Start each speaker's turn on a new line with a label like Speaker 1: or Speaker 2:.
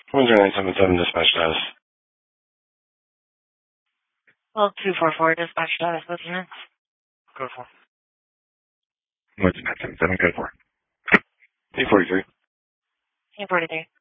Speaker 1: 977 dispatch status.
Speaker 2: Well, 244 dispatch status, what's next?
Speaker 3: Code 4.
Speaker 1: What's 977 code 4? 843.
Speaker 2: 843.